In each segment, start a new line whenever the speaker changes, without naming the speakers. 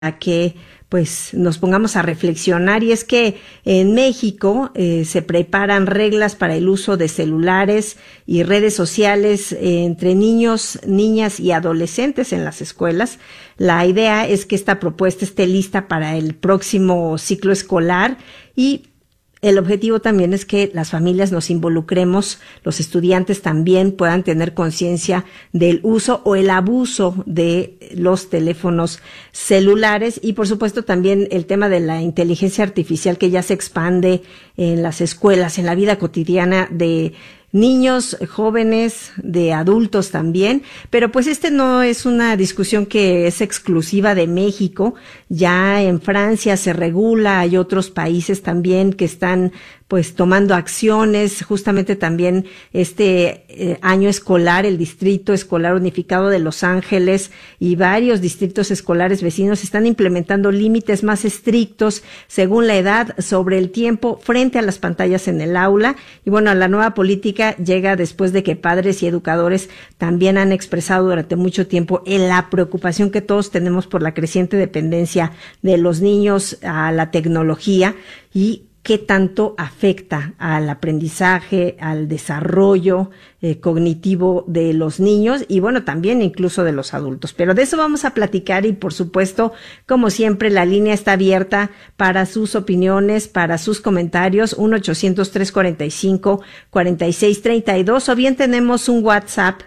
a que pues nos pongamos a reflexionar, y es que en México se preparan reglas para el uso de celulares y redes sociales entre niños, niñas y adolescentes en las escuelas. La idea es que esta propuesta esté lista para el próximo ciclo escolar, y el objetivo también es que las familias nos involucremos, los estudiantes también puedan tener conciencia del uso o el abuso de los teléfonos celulares, y por supuesto también el tema de la inteligencia artificial que ya se expande en las escuelas, en la vida cotidiana de niños, jóvenes, de adultos también, pero pues no es una discusión que es exclusiva de México. Ya en Francia se regula, hay otros países también que están pues tomando acciones. Justamente también año escolar, el Distrito Escolar Unificado de Los Ángeles y varios distritos escolares vecinos están implementando límites más estrictos según la edad sobre el tiempo frente a las pantallas en el aula. Y bueno, la nueva política llega después de que padres y educadores también han expresado durante mucho tiempo la preocupación que todos tenemos por la creciente dependencia de los niños a la tecnología y qué tanto afecta al aprendizaje, al desarrollo cognitivo de los niños y bueno, también incluso de los adultos. Pero de eso vamos a platicar, y por supuesto, como siempre, la línea está abierta para sus opiniones, para sus comentarios, 1-800-345-4632, o bien tenemos un WhatsApp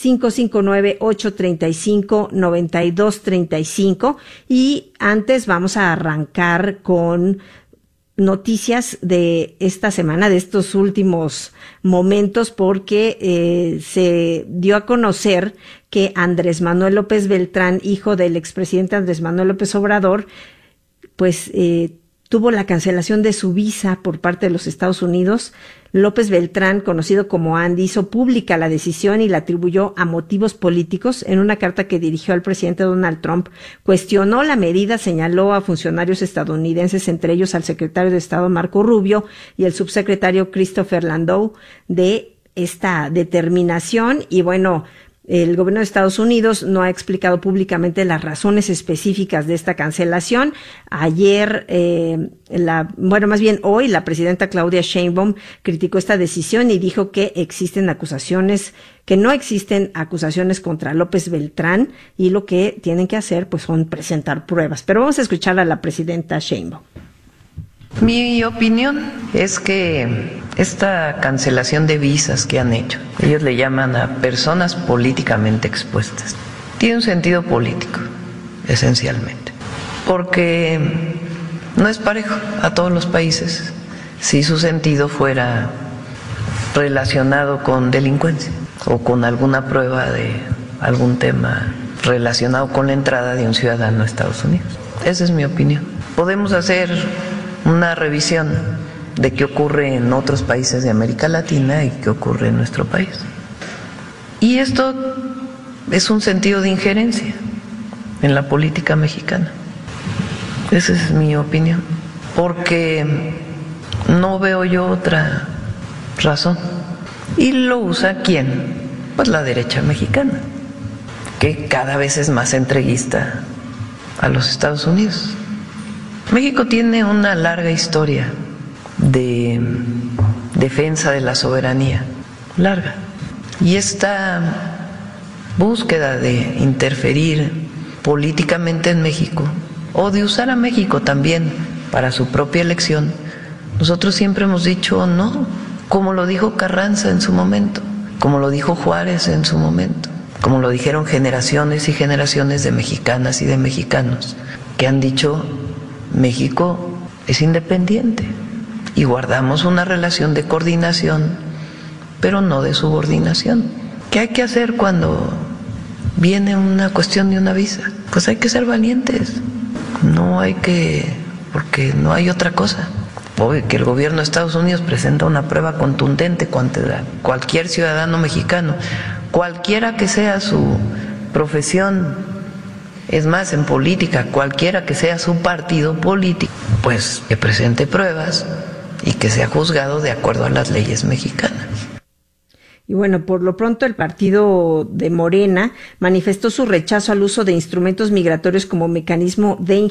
559-835-9235, y antes vamos a arrancar con noticias de esta semana, de estos últimos momentos, porque se dio a conocer que Andrés Manuel López Beltrán, hijo del expresidente Andrés Manuel López Obrador, pues tuvo la cancelación de su visa por parte de los Estados Unidos. López Beltrán, conocido como Andy, hizo pública la decisión y la atribuyó a motivos políticos. En una carta que dirigió al presidente Donald Trump, cuestionó la medida, señaló a funcionarios estadounidenses, entre ellos al secretario de Estado Marco Rubio y el subsecretario Christopher Landau, de esta determinación. Y bueno, el gobierno de Estados Unidos no ha explicado públicamente las razones específicas de esta cancelación. Ayer, hoy, la presidenta Claudia Sheinbaum criticó esta decisión y dijo que no existen acusaciones contra López Beltrán, y lo que tienen que hacer pues son presentar pruebas. Pero vamos a escuchar a la presidenta Sheinbaum.
Mi opinión es que esta cancelación de visas que han hecho, ellos le llaman a personas políticamente expuestas, tiene un sentido político, esencialmente, porque no es parejo a todos los países si su sentido fuera relacionado con delincuencia o con alguna prueba de algún tema relacionado con la entrada de un ciudadano a Estados Unidos. Esa es mi opinión. Podemos hacer una revisión de qué ocurre en otros países de América Latina y qué ocurre en nuestro país. Y esto es un sentido de injerencia en la política mexicana. Esa es mi opinión, porque no veo yo otra razón. ¿Y lo usa quién? Pues la derecha mexicana, que cada vez es más entreguista a los Estados Unidos. México tiene una larga historia de defensa de la soberanía, larga. Y esta búsqueda de interferir políticamente en México, o de usar a México también para su propia elección, nosotros siempre hemos dicho no, como lo dijo Carranza en su momento, como lo dijo Juárez en su momento, como lo dijeron generaciones y generaciones de mexicanas y de mexicanos, que han dicho: México es independiente y guardamos una relación de coordinación, pero no de subordinación. ¿Qué hay que hacer cuando viene una cuestión de una visa? Pues hay que ser valientes, porque no hay otra cosa. Hoy que el gobierno de Estados Unidos presenta una prueba contundente contra cualquier ciudadano mexicano, cualquiera que sea su profesión. Es más, en política, cualquiera que sea su partido político, pues que presente pruebas y que sea juzgado de acuerdo a las leyes mexicanas.
Y bueno, por lo pronto el partido de Morena manifestó su rechazo al uso de instrumentos migratorios como mecanismo de